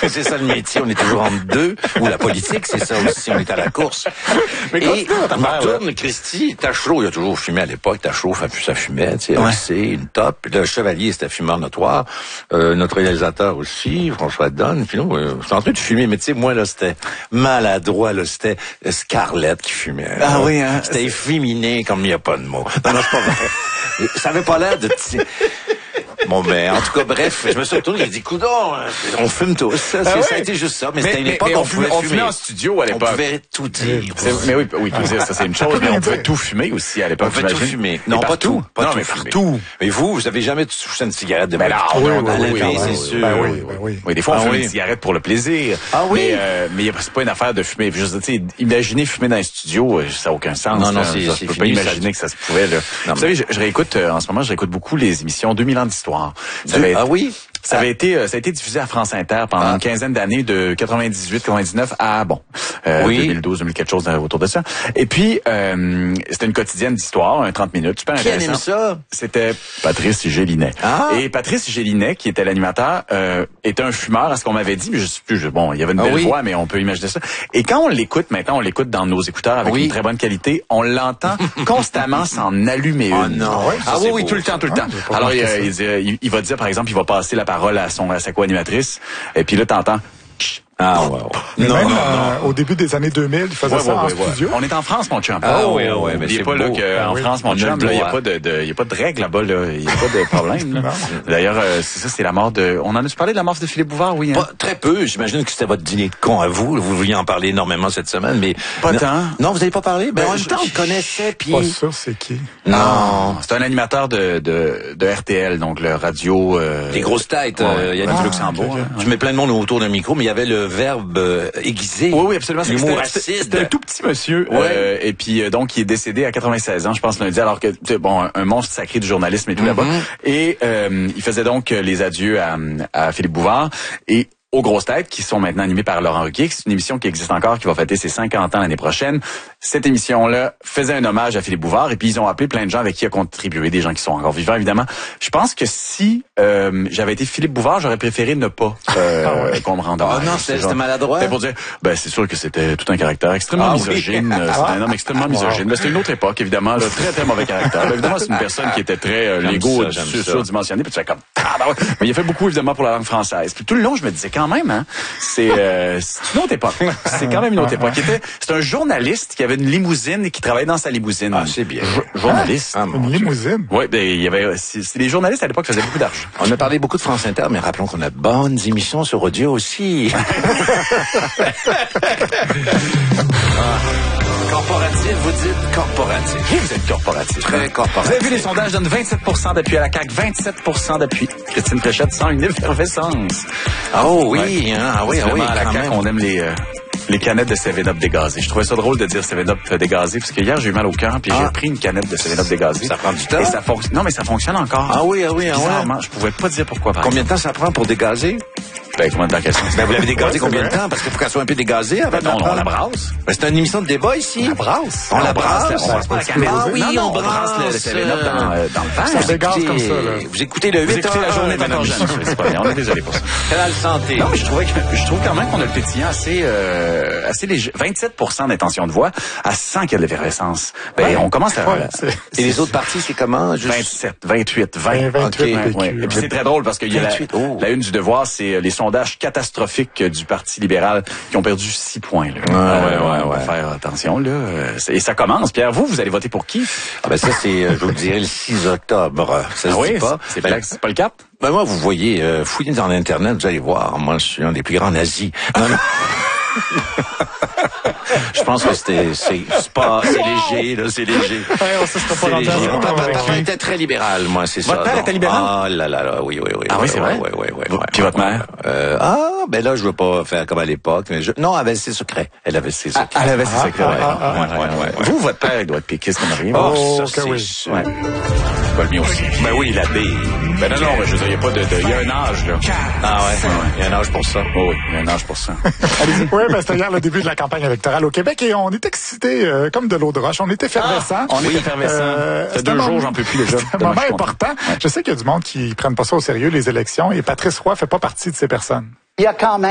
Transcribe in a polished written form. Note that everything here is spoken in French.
c'est ça le métier, on est toujours entre deux. Ou la politique, c'est ça aussi, on est à la course. Mais et Martin Christie, Tachereau, il a toujours fumé à l'époque. Tachereau, ça fumait, tu sais, c'est une top. Puis le Chevalier, c'était fumeur notoire. Notre réalisateur aussi, François Donne. Puis nous, c'était en train de fumer, mais tu sais, moi, là, c'était maladroit, là, c'était Scarlett qui fumait. Ah oui, hein. C'était efféminé comme il n'y a pas de mots. Non, c'est pas vrai. Ça avait pas l'air de... Bon, ben, en tout cas, bref, je me suis retourné, j'ai dit, coudonc, on fume tous. Ça a été juste ça. Mais c'était une époque où on pouvait fumer. En studio à l'époque. On pouvait tout dire. Mais oui, tout dire, ça c'est une chose, mais on pouvait tout fumer aussi à l'époque. On pouvait tout fumer. Non, pas tout. Non, mais partout. Mais vous avez jamais touché une cigarette de oui, c'est sûr. Oui, des fois, on fume une cigarette pour le plaisir. Ah oui? Mais c'est pas une affaire de fumer. Juste, tu sais, imaginer fumer dans un studio, ça n'a aucun sens. Non, je peux pas imaginer que ça se pouvait, là. Vous savez, je réécoute, en ce moment, je réécoute beaucoup les émissions 2000 ans d'histoire. Ah oui? Ça a été diffusé à France Inter pendant une quinzaine d'années, de 98-99 à 2012, 2000 quelque chose autour de ça. Et puis c'était une quotidienne d'histoire, un 30 minutes, super intéressant. Qui anime ça? C'était Patrice Gélinet. Et Patrice Gélinet, qui était l'animateur, était un fumeur à ce qu'on m'avait dit, mais je sais plus. Il y avait une belle voix, mais on peut imaginer ça. Et quand on l'écoute maintenant, on l'écoute dans nos écouteurs avec une très bonne qualité, on l'entend constamment s'en allumer une. Oui, tout le temps. Alors il va dire, par exemple, il va passer la parole à sa co-animatrice, et puis là, t'entends... Au début des années 2000, il faisait ça en studio. On est en France, mon chum. Mais c'est pas là qu'en France, mon chum, il y a pas de règles là-bas, là. Il y a pas de problème, là. D'ailleurs, c'est la mort de... On en a parlé de la mort de Philippe Bouvard, oui. Pas très peu. J'imagine que c'était votre dîner de con à vous. Vous vouliez en parler énormément cette semaine, mais... Pas tant. Non, vous n'avez pas parlé? En même temps, on le connaissait, puis... Pas sûr, c'est qui? Non. C'est un animateur de RTL, donc le radio... Les grosses têtes, Yannick Luxembourg. Je mets plein de monde autour d'un micro, mais il y avait le verbe aiguisé. Oui, absolument. C'était un tout petit monsieur. Et puis, donc, il est décédé à 96 ans, je pense, lundi, alors que, un monstre sacré du journalisme et tout là-bas. Et il faisait donc les adieux à Philippe Bouvard. Et aux grosses têtes, qui sont maintenant animées par Laurent Ruquier. C'est une émission qui existe encore, qui va fêter ses 50 ans l'année prochaine. Cette émission-là faisait un hommage à Philippe Bouvard, et puis ils ont appelé plein de gens avec qui il a contribué, des gens qui sont encore vivants, évidemment. Je pense que si j'avais été Philippe Bouvard, j'aurais préféré ne pas qu'on me rende hommage. Non, c'était maladroit. C'était pour dire, c'est sûr que c'était tout un caractère extrêmement misogyne. C'était un homme extrêmement misogyne. C'était une autre époque, évidemment, là, très, très mauvais caractère. Évidemment, c'est une personne qui était très l'ego surdimensionné, puis tu fais comme, mais il a fait beaucoup, évidemment, pour la langue française. Puis tout le long, je me disais, quand même, hein, c'est une autre époque. C'est quand même une autre époque. C'est un journaliste qui avait une limousine et qui travaillait dans sa limousine. Ah, c'est bien. Journaliste. Une limousine? Oui, il y avait, les journalistes à l'époque faisaient beaucoup d'argent. On a parlé beaucoup de France Inter, mais rappelons qu'on a de bonnes émissions sur audio aussi. Corporatif, vous dites corporatif. Vous êtes corporatif. Très corporatif. Vous avez vu, les sondages donnent 27% d'appui à la CAQ, 27% d'appui. Christine Fréchette sent une effervescence. Oui, à la CAQ, on aime les canettes de 7-Up dégazées. Je trouvais ça drôle de dire 7-Up dégazé, parce que hier, j'ai eu mal au cœur, puis j'ai pris une canette de 7-Up dégazée. Ça prend du temps? Et ça fonctionne. Non, mais ça fonctionne encore. Bizarrement, je pouvais pas dire pourquoi. Combien de temps ça prend pour dégazer? Combien de temps qu'elle vous l'avez dégazé combien de temps? Parce qu'il faut qu'elle soit un peu dégazée avant de on la brasse. C'est une émission de débat ici. On la brasse. On la brasse. On brasse pas la caméra. On brasse le 7-Up dans le verre. Ça dégaze comme ça, là. Vous écoutez le 8. Vous écoutez la journée de la jeune. C'est pas bien. On est désolé pour ça. Quelle santé. Non, mais je trouve quand même qu'on a le pétillant assez léger. 27% d'intention de voix à 100 qu'il y a de l'effervescence. On commence à... Et les autres partis, c'est comment? 27, 28, 20. 28. Et puis c'est très drôle parce qu'il y a la une du Devoir, c'est les sondages catastrophiques du Parti libéral qui ont perdu 6 points. On va faire attention, là. Et ça commence. Pierre, vous allez voter pour qui? Ça, c'est, je vous le dirai, le 6 octobre. Ça se dit pas. C'est pas le cap? Moi, vous voyez, fouillez dans l'Internet, vous allez voir. Moi, je suis un des plus grands nazis. Je pense que c'est léger, là, c'est léger. C'est léger. Mon papa était très libéral, moi, c'est ça. Votre père était libéral? Ah là, oui. Ah oui, c'est vrai? Oui. Puis votre mère? Là, je veux pas faire comme à l'époque, mais non, elle avait ses secrets. Elle avait ses secrets. Elle avait ses secrets, Vous, votre père, il doit être péquiste comme rien. Ça, c'est sûr. C'est pas le mien aussi. Oui, il a des... non, je veux dire, il y a pas il y a un âge, là. Il y a un âge pour ça. Oui, il y a un âge pour ça. Oui, c'était hier le début de la campagne électorale au Québec et on était excités comme de l'eau de roche. On était effervescents. On est effervescents. Ça fait 2 jours, j'en peux plus déjà. C'est un moment important. Je sais qu'il y a du monde qui prennent pas ça au sérieux, les élections, et Patrice Roy fait pas partie de ces personnes. Il y a quand même